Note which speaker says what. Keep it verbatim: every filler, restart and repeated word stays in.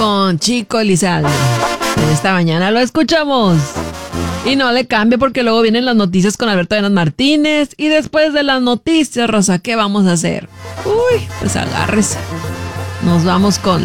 Speaker 1: con Chico Elizalde. En esta mañana lo escuchamos. Y no le cambie porque luego vienen las noticias con Alberto Lleras Martínez. Y después de las noticias, Rosa, ¿qué vamos a hacer? Uy, pues agárrese. Nos vamos con